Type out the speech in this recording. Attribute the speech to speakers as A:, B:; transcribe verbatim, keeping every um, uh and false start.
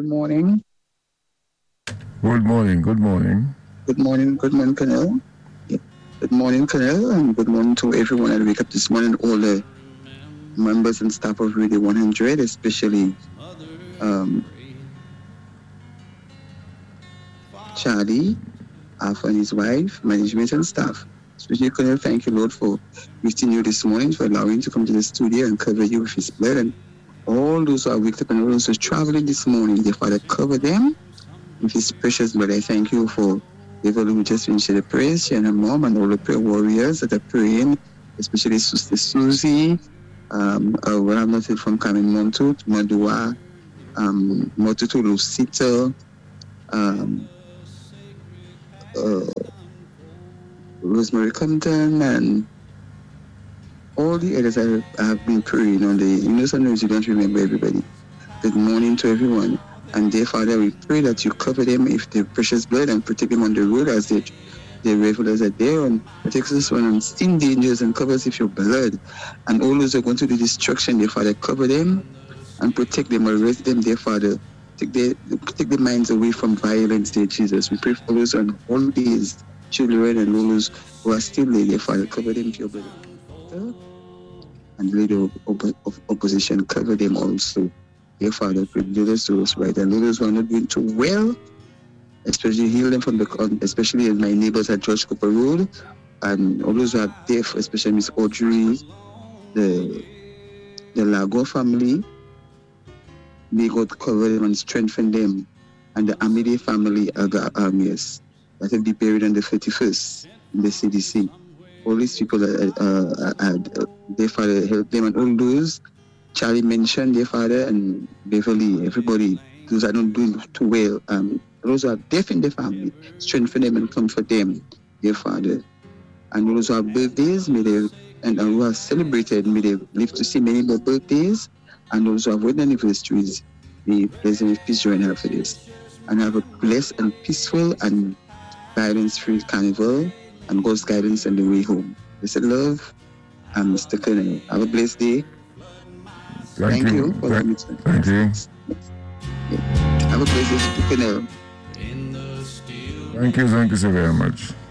A: Good morning.
B: Good morning, good morning.
A: Good morning, good morning, Colonel. Yeah. Good morning, Colonel, and good morning to everyone that wake up this morning, all the members and staff of Radio one hundred, especially um, Charlie, Alpha and his wife, management and staff. Especially, Colonel, thank you, Lord, for visiting you this morning, for allowing you to come to the studio and cover you with his blood. And all those who are waked up and all those who are traveling this morning, dear Father, cover them with his precious blood. I thank you for everyone who just finished the prayers, and her mom and all the prayer warriors that are praying, especially Sister Susie, um, uh, well, I'm not from Carmen Monto, Madua, um, Motutu Lucita, um, uh, Rosemary Compton, and all the others I have been praying on the, you know, sometimes you don't remember everybody. Good morning to everyone. And dear Father, we pray that you cover them with the precious blood and protect them on the road as they, the revelers are there, and protect us from unseen dangers and cover us with your blood. And all those who are going to the destruction, dear Father, cover them and protect them, arrest them, dear Father. Take their, take their minds away from violence, dear Jesus. We pray for those on holidays, children, and all those who are still there, dear Father, cover them with your blood. And the leader of, of, of opposition, cover them also. Dear Father, pray those who are right and those who are not doing too well, especially heal them from the, especially my neighbors at George Cooper Road, and all those who are deaf, especially Miss Audrey, the the Lago family. May God cover them and strengthen them, and the Amide family, Aga Armies, that will be buried on the thirty-first in the C D C. All these people, uh, uh, uh, their Father, help them, and all those Charlie mentioned, their Father, and Beverly, everybody, those are not doing too well, um, those who are deaf in the family, strengthen them and comfort them, dear Father. And those who have birthdays, may they, and who are celebrated, may they live to see many more birthdays, and those who have wedding anniversaries, may blessing with peace, joy, and happiness. And have a blessed and peaceful and guidance-free carnival, and God's guidance on the way home. Blessed love, and Mister Colonel. Have a blessed day.
B: Thank,
A: Thank
B: you.
A: you.
B: Thank, thank you.
A: Yeah. Have a blessed day, Mister Colonel.
B: Thank you, thank you so very much.